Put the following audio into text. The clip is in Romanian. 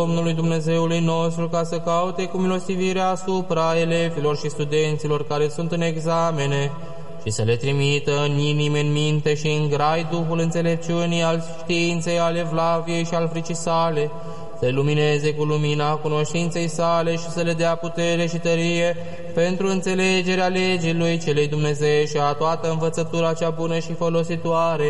Domnului Dumnezeului nostru ca să caute cu milostivire asupra elevilor și studenților care sunt în examene și să le trimită în inimi, în minte și în grai Duhul înțelepciunii, al științei, al evlaviei și al fricii sale, să lumineze cu lumina cunoștinței sale și să le dea putere și tărie pentru înțelegerea legii lui celei Dumnezei și a toată învățătura cea bună și folositoare,